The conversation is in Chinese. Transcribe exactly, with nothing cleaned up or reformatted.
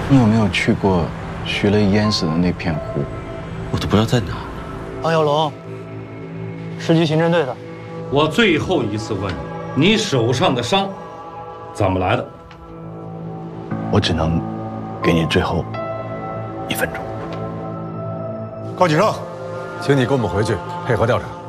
你有没有去过徐雷淹死的那片湖？ 我都不知道在哪。 王小龙，市局刑侦队的。 我最后一次问你，你手上的伤怎么来的？ 我只能给你最后一分钟。 高启盛，请你跟我们回去配合调查。